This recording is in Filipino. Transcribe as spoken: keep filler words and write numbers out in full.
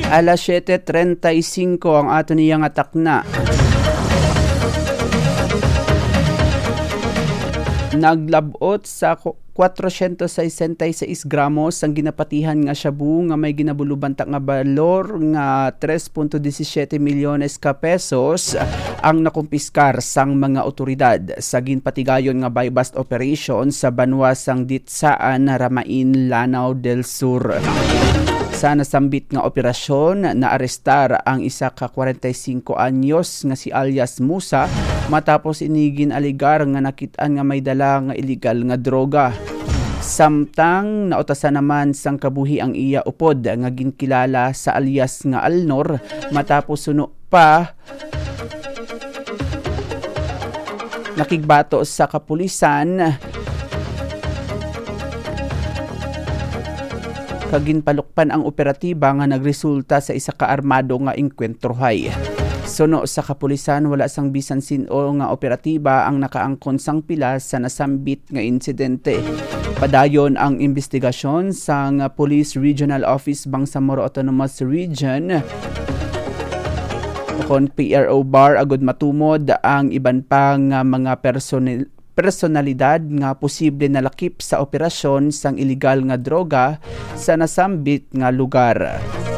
Alas siyete trenta y cinco ang ato niyang atakna. Naglabot sa kwatro sesenta y seis gramos ang ginapatihan nga shabu nga may ginabulubanta nga balor nga tres punto disisiete milyones ka pesos ang nakumpiskar sang mga otoridad sa ginpatigayon nga buy-bust operation sa banwasang Ditsaan, Ramain, Lanao del Sur. Sa nasambit nga operasyon, naarestar ang isa ka forty-five anyos nga si alias Musa matapos inigin aligar nga nakitaan nga may dala nga illegal nga droga. Samtang nautasan naman sang kabuhi ang iya upod nga ginkilala sa alias nga Alnor matapos suno pa nakigbato sa kapulisan kaginpalukpan ang operatiba nga nagresulta sa isa ka armado nga engkwentrohay. Suno sa kapulisan, wala sang bisan sino nga operatiba ang nakaangkon sang pilas sa nasambit nga insidente. Padayon ang investigasyon sa nga Police Regional Office Bangsamoro Autonomous Region kon P R O bar agud matumod ang iban pa nga mga personel personalidad nga posible na lakip sa operasyon sang illegal nga droga sa nasambit nga lugar.